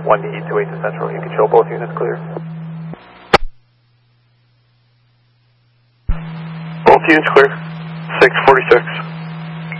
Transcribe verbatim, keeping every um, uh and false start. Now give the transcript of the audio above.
one D two eight to Central. You can show both units clear. Both units clear. six forty-six.